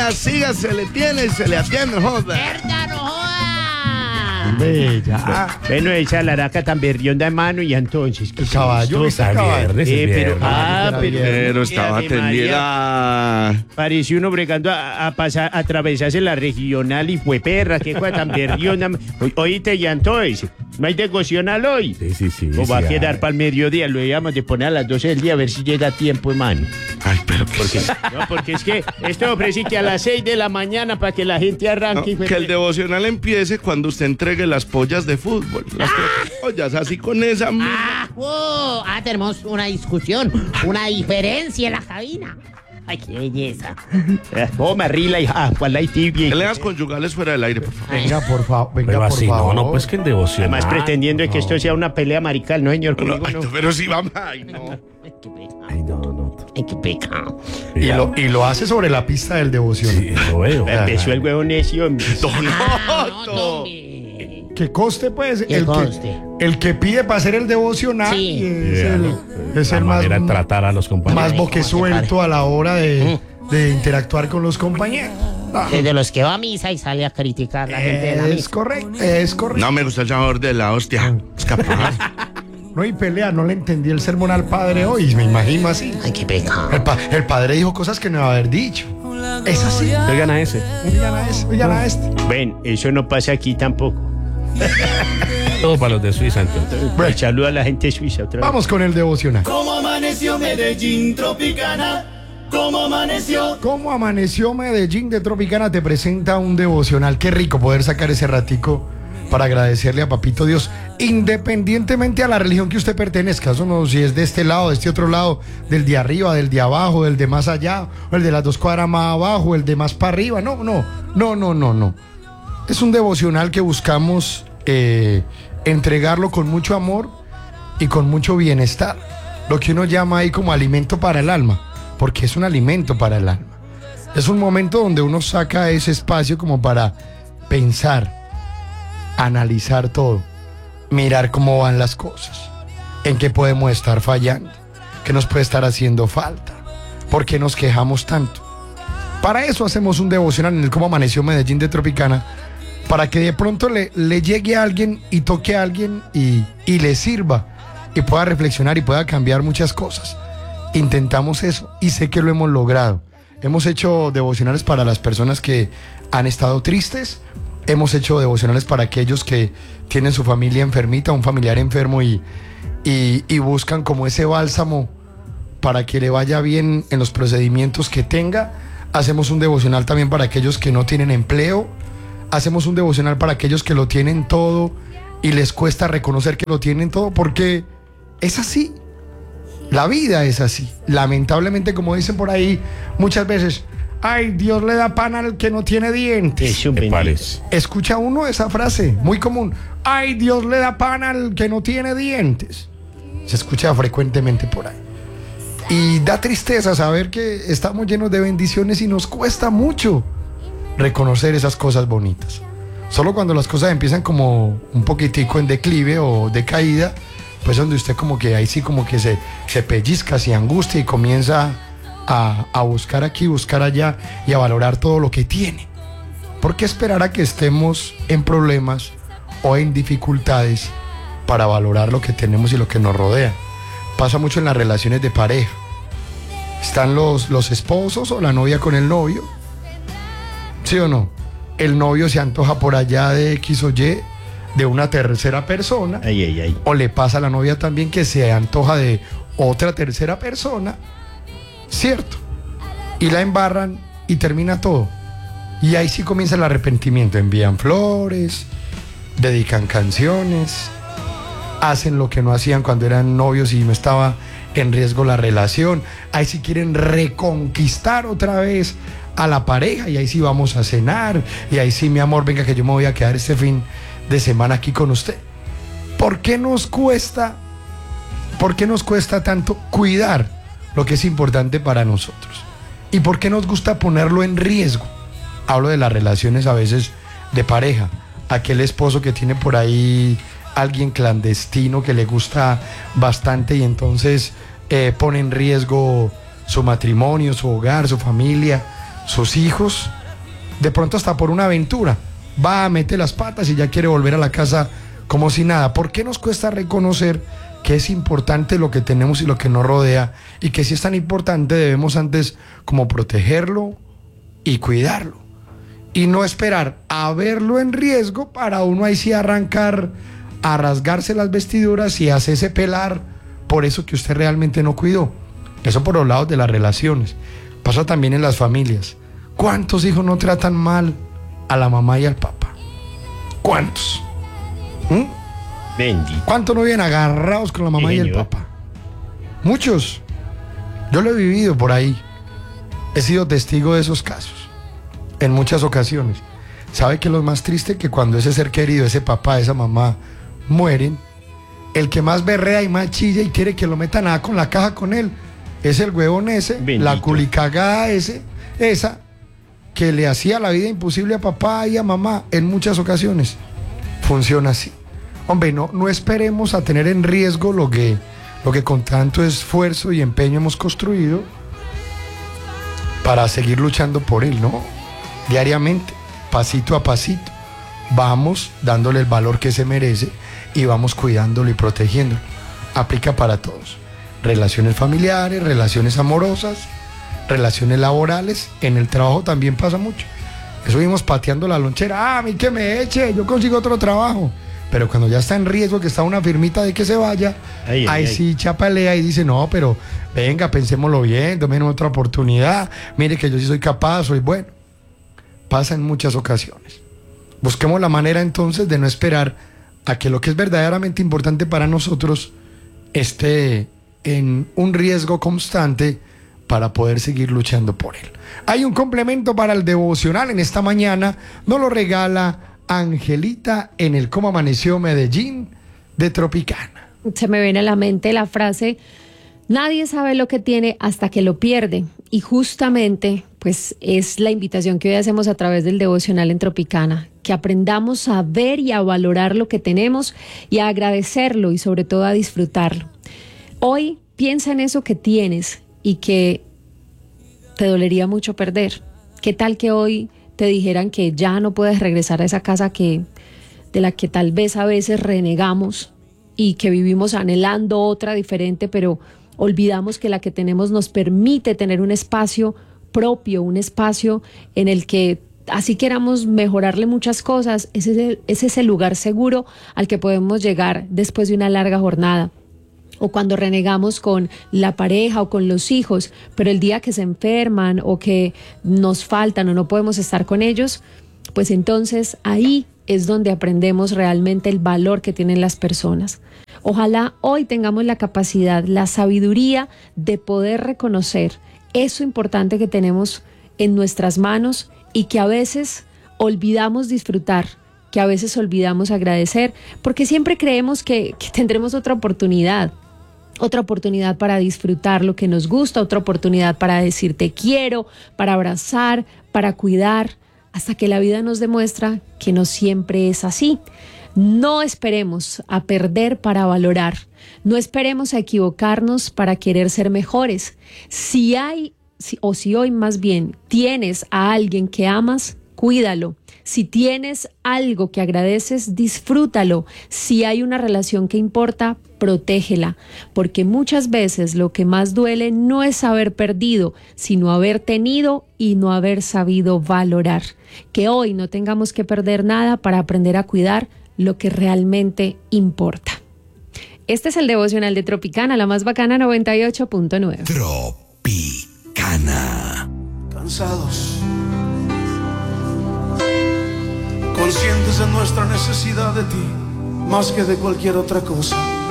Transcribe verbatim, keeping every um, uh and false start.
línea, siga, se le tiene y se le atiende, joder. ¡Verdad, no joda! Bella. Bueno, esa laraca tan berrionda de mano y entonces... ¿qué El es caballo, esto? ese caballo. viernes, Eh, es pero, viernes. ah, Era pero, viernes. Pero estaba Ave María, tendida. pareció uno bregando a, a pasar, a atravesarse la regional y fue perra, qué cosa tan berrionda. O- Oíste, y entonces, ¿no hay devocional hoy? Sí, sí, sí. O va sí a quedar hay. para el mediodía, lo debíamos de poner a las doce del día a ver si llega a tiempo, hermano. Ay, pero que, Porque, no, porque es que esto ofrecí que a las seis de la mañana para que la gente no, arranque. y fue- que el devocional empiece cuando usted entregue las pollas de fútbol. Las pollas, así con esa... Ah, oh, ah, tenemos una discusión, una diferencia en la cabina. Ay, qué belleza. Oh, Marrila, y ah, cuál hay tibia. Peleas conyugales fuera del aire, por favor. Venga, por favor, venga, Pero por así, favor. no, no, pues que en devoción. Además, pretendiendo que esto sea una pelea marical, ¿no, señor? No, Conmigo ay, no. no, pero sí, vamos. Ay, no. Ay, qué pecado. Ay, no, no. Ay, qué pecado. Y lo, y lo hace sobre la pista del devoción. Sí, lo veo. Empezó el huevo necio. Don Ah, no, Otto. hombre. Que coste, pues, Que el conste. que, el que pide para hacer el devocional Sí. y es Yeah, el, no, es la el más, manera de tratar a los compañeros. más Ay, boquesuelto a la hora de, de interactuar con los compañeros. Ah, Desde los que va a misa y sale a criticar a la gente de la es misa. correcto, es correcto. No me gusta el sabor de la hostia. Es capaz. No hay pelea, no le entendí el sermón al padre hoy, me imagino así. Ay, qué pecado. El, pa- el padre dijo cosas que no iba a haber dicho. Es así. Oigan a ese. Oigan a este, oigan a este. Ven, eso no pasa aquí tampoco. Todo para los de Suiza, entonces. Pues saludo a la gente suiza otra vez. Vamos con el devocional. ¿Cómo amaneció Medellín Tropicana? ¿Cómo amaneció? ¿Cómo amaneció Medellín de Tropicana? Te presenta un devocional. Qué rico poder sacar ese ratico para agradecerle a Papito Dios, independientemente a la religión que usted pertenezca. Eso no, si es de este lado, de este otro lado, del de arriba, del de abajo, del de más allá, o el de las dos cuadras más abajo, el de más para arriba. No, no, no, no, no, no. Es un devocional que buscamos eh, entregarlo con mucho amor y con mucho bienestar. Lo que uno llama ahí como alimento para el alma, porque es un alimento para el alma. Es un momento donde uno saca ese espacio como para pensar, analizar todo, mirar cómo van las cosas, en qué podemos estar fallando, qué nos puede estar haciendo falta, por qué nos quejamos tanto. Para eso hacemos un devocional en el Cómo Amaneció Medellín de Tropicana, para que de pronto le, le llegue a alguien y toque a alguien y, y le sirva y pueda reflexionar y pueda cambiar muchas cosas. Intentamos eso y sé que lo hemos logrado. Hemos hecho devocionales para las personas que han estado tristes, hemos hecho devocionales para aquellos que tienen su familia enfermita, un familiar enfermo y, y, y buscan como ese bálsamo para que le vaya bien en los procedimientos que tenga. Hacemos un devocional también para aquellos que no tienen empleo. Hacemos un devocional para aquellos que lo tienen todo y les cuesta reconocer que lo tienen todo, porque es así. La vida es así. Lamentablemente, como dicen por ahí muchas veces, ay, Dios le da pan al que no tiene dientes. Es un ¿Qué bendito. parece? Escucha uno esa frase, muy común. Ay, Dios le da pan al que no tiene dientes. Se escucha frecuentemente por ahí. Y da tristeza saber que estamos llenos de bendiciones y nos cuesta mucho reconocer esas cosas bonitas. Solo cuando las cosas empiezan como un poquitico en declive o de caída, pues donde usted como que ahí sí como que se, se pellizca, se angustia y comienza a, a buscar aquí, buscar allá y a valorar todo lo que tiene. ¿Por qué esperar a que estemos en problemas o en dificultades para valorar lo que tenemos y lo que nos rodea? Pasa mucho en las relaciones de pareja. Están los, los esposos o la novia con el novio, ¿sí o no? El novio se antoja por allá de X o Y de una tercera persona, Ay, ay, ay. o le pasa a la novia también que se antoja de otra tercera persona, ¿cierto? Y la embarran y termina todo. Y ahí sí comienza el arrepentimiento. Envían flores, dedican canciones, hacen lo que no hacían cuando eran novios y no estaba en riesgo la relación. Ahí sí quieren reconquistar otra vez a la pareja y ahí sí vamos a cenar y ahí sí, mi amor, venga que yo me voy a quedar este fin de semana aquí con usted. ¿Por qué nos cuesta, por qué nos cuesta tanto cuidar lo que es importante para nosotros? ¿Y por qué nos gusta ponerlo en riesgo? Hablo de las relaciones a veces de pareja. Aquel esposo que tiene por ahí alguien clandestino que le gusta bastante y entonces eh, pone en riesgo su matrimonio, su hogar, su familia, sus hijos, de pronto hasta por una aventura, va a meter las patas y ya quiere volver a la casa como si nada. ¿Por qué nos cuesta reconocer que es importante lo que tenemos y lo que nos rodea? Y que si es tan importante debemos antes como protegerlo y cuidarlo. Y no esperar a verlo en riesgo para uno ahí sí arrancar a rasgarse las vestiduras y hacerse pelar por eso que usted realmente no cuidó. Eso por los lados de las relaciones. Pasa también en las familias. ¿Cuántos hijos no tratan mal a la mamá y al papá? ¿Cuántos? ¿Mm? Bendito. ¿Cuántos no vienen agarrados con la mamá Sí, y el señor. papá? Muchos. Yo lo he vivido por ahí. He sido testigo de esos casos en muchas ocasiones. ¿Sabe qué es lo más triste? Que cuando ese ser querido, ese papá, esa mamá mueren, el que más berrea y más chilla y quiere que lo metan a con la caja con él es el huevón ese, Bendito. la culicagada ese, esa que le hacía la vida imposible a papá y a mamá en muchas ocasiones. Funciona así. Hombre, no, no esperemos a tener en riesgo lo que, lo que con tanto esfuerzo y empeño hemos construido para seguir luchando por él, ¿no? Diariamente, pasito a pasito, vamos dándole el valor que se merece y vamos cuidándolo y protegiéndolo. Aplica para todos. Relaciones familiares, relaciones amorosas, relaciones laborales. En el trabajo también pasa mucho. Eso vimos pateando la lonchera. Ah, a mí que me eche, yo consigo otro trabajo. Pero cuando ya está en riesgo, que está una firmita de que se vaya, Ay, ay, ahí ay. sí chapalea y dice, no, pero venga, pensémoslo bien, tomen otra oportunidad. Mire que yo sí soy capaz, soy bueno. Pasa en muchas ocasiones. Busquemos la manera entonces de no esperar a que lo que es verdaderamente importante para nosotros esté en un riesgo constante para poder seguir luchando por él. Hay un complemento para el devocional en esta mañana, nos lo regala Angelita en el Cómo Amaneció Medellín de Tropicana. Se me viene a la mente la frase: nadie sabe lo que tiene hasta que lo pierde. Y justamente, pues es la invitación que hoy hacemos a través del devocional en Tropicana, que aprendamos a ver y a valorar lo que tenemos y a agradecerlo y sobre todo a disfrutarlo. Hoy piensa en eso que tienes y que te dolería mucho perder. ¿Qué tal que hoy te dijeran que ya no puedes regresar a esa casa que, de la que tal vez a veces renegamos y que vivimos anhelando otra diferente, pero olvidamos que la que tenemos nos permite tener un espacio propio, un espacio en el que así queramos mejorarle muchas cosas, ese es el, ese es el lugar seguro al que podemos llegar después de una larga jornada? O cuando renegamos con la pareja o con los hijos, pero el día que se enferman o que nos faltan o no podemos estar con ellos, pues entonces ahí es donde aprendemos realmente el valor que tienen las personas. Ojalá hoy tengamos la capacidad, la sabiduría de poder reconocer eso importante que tenemos en nuestras manos y que a veces olvidamos disfrutar, que a veces olvidamos agradecer, porque siempre creemos que, que tendremos otra oportunidad. Otra oportunidad para disfrutar lo que nos gusta, otra oportunidad para decir te quiero, para abrazar, para cuidar, hasta que la vida nos demuestra que no siempre es así. No esperemos a perder para valorar, no esperemos a equivocarnos para querer ser mejores. Si hay, si, o si hoy más bien tienes a alguien que amas, cuídalo. Si tienes algo que agradeces, disfrútalo. Si hay una relación que importa, protégela, porque muchas veces lo que más duele no es haber perdido, sino haber tenido y no haber sabido valorar. Que hoy no tengamos que perder nada para aprender a cuidar lo que realmente importa. Este es el devocional de Tropicana, la más bacana, noventa y ocho punto nueve. Tropicana. Cansados, conscientes de nuestra necesidad de ti, más que de cualquier otra cosa.